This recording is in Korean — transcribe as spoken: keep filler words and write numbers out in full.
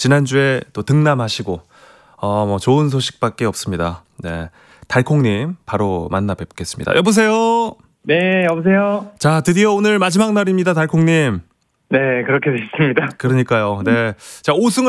지난주에 또 등남하시고 어, 뭐 좋은 소식밖에 없습니다. 네, 달콩님 바로 만나 뵙겠습니다. 여보세요. 네, 여보세요. 자, 드디어 오늘 마지막 날입니다, 달콩님. 네, 그렇게 됐습니다. 그러니까요. 네, 자, 오승을